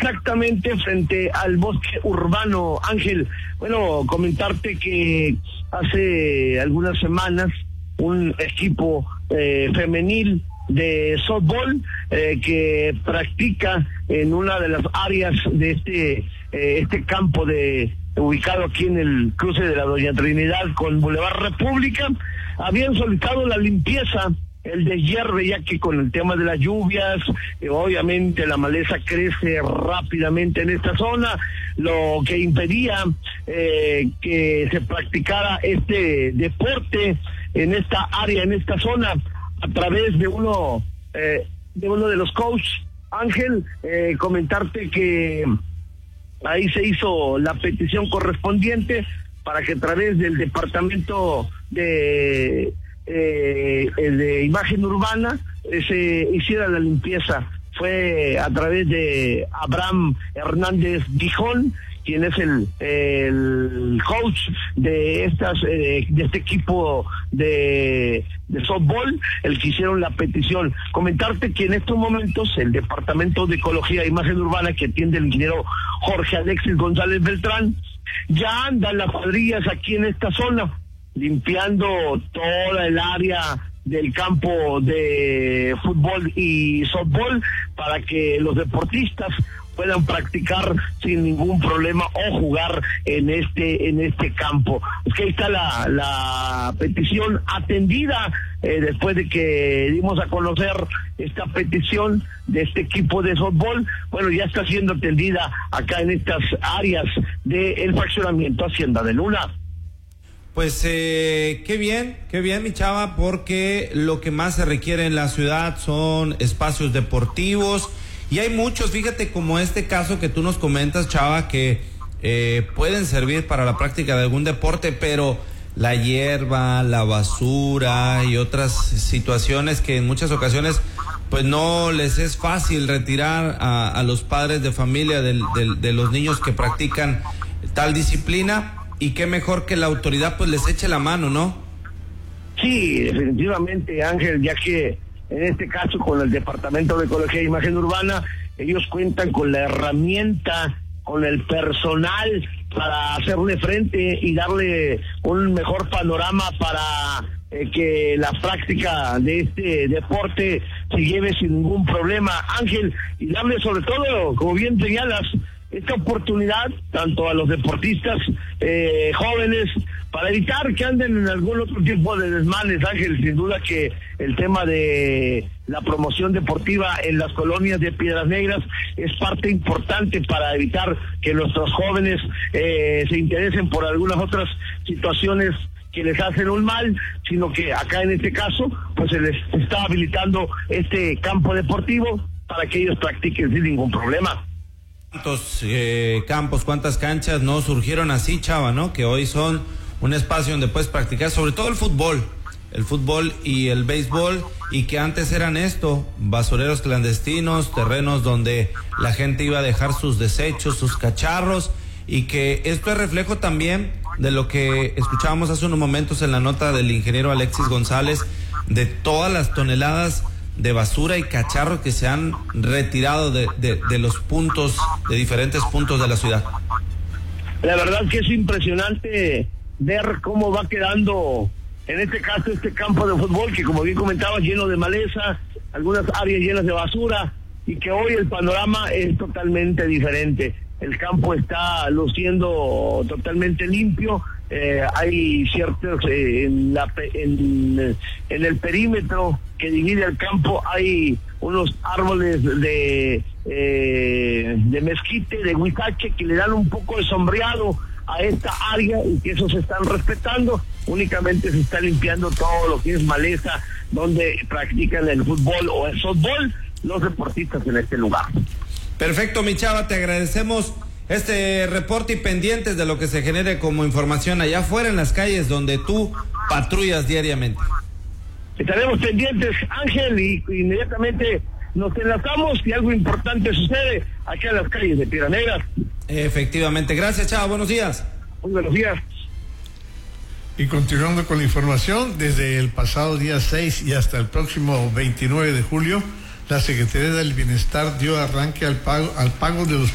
exactamente frente al Bosque Urbano, Ángel. Bueno, comentarte que hace algunas semanas un equipo femenil de softball que practica en una de las áreas de este campo ubicado aquí en el cruce de la Doña Trinidad con Boulevard República, habían solicitado la limpieza, el deshierve, ya que con el tema de las lluvias, obviamente la maleza crece rápidamente en esta zona, lo que impedía que se practicara este deporte en esta área, en esta zona, a través de uno de los coaches. Ángel, comentarte que ahí se hizo la petición correspondiente para que a través del departamento de imagen urbana se hiciera la limpieza. Fue a través de Abraham Hernández Gijón, quien es el coach de este equipo de softball, el que hicieron la petición. Comentarte que en estos momentos el Departamento de Ecología e Imagen Urbana, que atiende el ingeniero Jorge Alexis González Beltrán, ya andan las cuadrillas aquí en esta zona, limpiando toda el área del campo de fútbol y softball para que los deportistas puedan practicar sin ningún problema o jugar en este campo. Es que ahí está la petición atendida, después de que dimos a conocer esta petición de este equipo de softball. Bueno, ya está siendo atendida acá en estas áreas del fraccionamiento Hacienda de Luna. Pues qué bien, mi chava, porque lo que más se requiere en la ciudad son espacios deportivos, y hay muchos, fíjate, como este caso que tú nos comentas, chava, que pueden servir para la práctica de algún deporte, pero la hierba, la basura y otras situaciones que en muchas ocasiones pues no les es fácil retirar a los padres de familia de los niños que practican tal disciplina. Y qué mejor que la autoridad pues les eche la mano, ¿no? Sí, definitivamente, Ángel, ya que en este caso con el Departamento de Ecología e Imagen Urbana, ellos cuentan con la herramienta, con el personal para hacerle frente y darle un mejor panorama para que la práctica de este deporte se lleve sin ningún problema, Ángel, y darle sobre todo, como bien señalas, esta oportunidad tanto a los deportistas jóvenes para evitar que anden en algún otro tipo de desmanes, Ángel. Sin duda que el tema de la promoción deportiva en las colonias de Piedras Negras es parte importante para evitar que nuestros jóvenes se interesen por algunas otras situaciones que les hacen un mal, sino que acá en este caso pues se les está habilitando este campo deportivo para que ellos practiquen sin ningún problema. ¿Cuántos campos, cuántas canchas no surgieron así, chava, no? Que hoy son un espacio donde puedes practicar sobre todo el fútbol y el béisbol, y que antes eran basureros clandestinos, terrenos donde la gente iba a dejar sus desechos, sus cacharros, y que esto es reflejo también de lo que escuchábamos hace unos momentos en la nota del ingeniero Alexis González, de todas las toneladas de basura y cacharros que se han retirado de los puntos, de diferentes puntos de la ciudad. La verdad que es impresionante ver cómo va quedando, en este caso, este campo de fútbol, que como bien comentaba, lleno de maleza, algunas áreas llenas de basura, y que hoy el panorama es totalmente diferente. El campo está luciendo totalmente limpio. Hay ciertos en el perímetro que divide el campo, hay unos árboles de mezquite, de huizache, que le dan un poco de sombreado a esta área, y que eso se están respetando. Únicamente se está limpiando todo lo que es maleza donde practican el fútbol o el softball los deportistas en este lugar. Perfecto, mi chava, te agradecemos este reporte y pendientes de lo que se genere como información allá afuera en las calles donde tú patrullas diariamente. Estaremos pendientes, Ángel, y inmediatamente nos enlazamos si algo importante sucede acá en las calles de Piedras Negras. Efectivamente. Gracias, chava. Buenos días. Muy buenos días. Y continuando con la información, desde el pasado día 6 y hasta el próximo 29 de julio, la Secretaría del Bienestar dio arranque al pago de los